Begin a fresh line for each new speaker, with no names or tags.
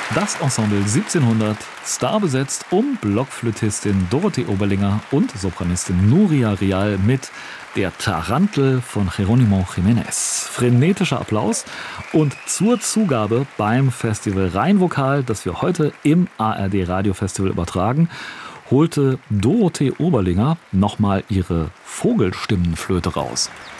Das Ensemble 1700, starbesetzt um Blockflötistin Dorothee Oberlinger und Sopranistin Nuria Rial mit Der Tarantel von Jerónimo Jiménez. Frenetischer Applaus und zur Zugabe beim Festival Rheinvokal, das wir heute im ARD Radiofestival übertragen, holte Dorothee Oberlinger nochmal ihre Vogelstimmenflöte raus.